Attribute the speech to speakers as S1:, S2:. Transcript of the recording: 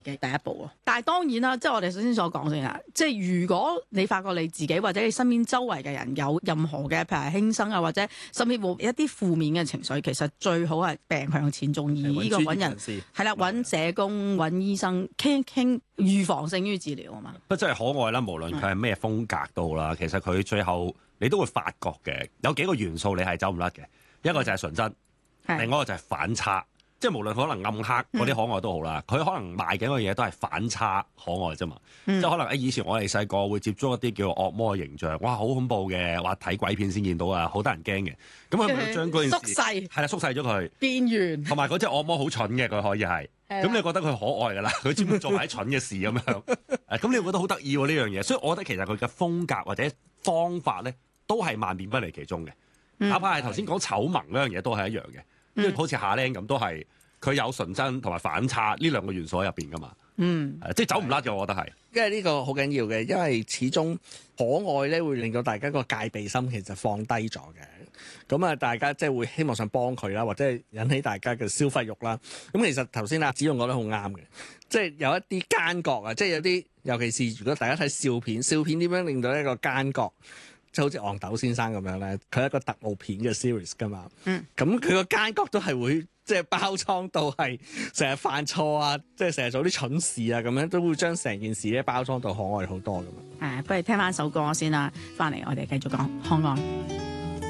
S1: 嘅第一步啊！但係當然啦，即係我哋首先所講先啦，即係如果你發覺你自己或者你身邊周圍嘅人有任何嘅譬如輕生啊，或者甚至乎一啲負面嘅情緒，其實最好係病向淺中醫，呢個揾人係啦，揾社工、揾醫生傾一傾，預防勝於治療啊嘛。
S2: 不過真係可愛啦，無論佢係咩風格都好啦，其實佢最後你都會發覺嘅，有幾個元素你係走唔甩嘅，一個就係純真，另外一個就係反差。即係無論可能暗黑嗰啲可愛都好啦，佢可能賣緊嘅嘢都係反差可愛啫嘛。即係可能以前我哋細個會接觸一啲叫惡魔嘅形象，哇好恐怖嘅，話睇鬼片先見到啊，好得人驚嘅。咁佢咪將嗰件事
S1: 縮細，
S2: 係啦，縮細咗佢
S1: 邊緣，
S2: 同埋嗰隻惡魔好蠢嘅，佢可以係。咁你覺得佢可愛㗎啦，佢專門做埋啲蠢嘅事咁樣。咁你會覺得好得意喎呢樣嘢，所以我覺得其實佢嘅風格或者方法咧，都係萬變不離其宗嘅。哪怕係頭先講醜萌嗰樣嘢都係一樣嘅。因為好似夏靚咁，都係佢有純真同埋反差呢兩個元素喺入邊噶嘛。即係走唔甩嘅，我覺得係。
S3: 因為呢個好緊要嘅，因為始終可愛咧會令到大家個戒備心其實放低咗嘅。咁啊，大家即係會希望想幫佢啦，或者係引起大家嘅消費慾啦。咁其實頭先阿子勇講得好啱嘅，即係有一啲奸角啊，即係有啲，尤其是如果大家睇笑片，笑片點樣令到一個奸角？即係好似憨豆先生咁樣咧，佢係一個特務片嘅 series 噶嘛。咁佢個奸角都係會即係包裝到係成日犯錯啊，即係成日做啲蠢事啊，咁樣都會將成件事咧包裝到可愛好多噶嘛。
S1: 不如聽翻首歌先啦，翻嚟我哋繼續講可愛。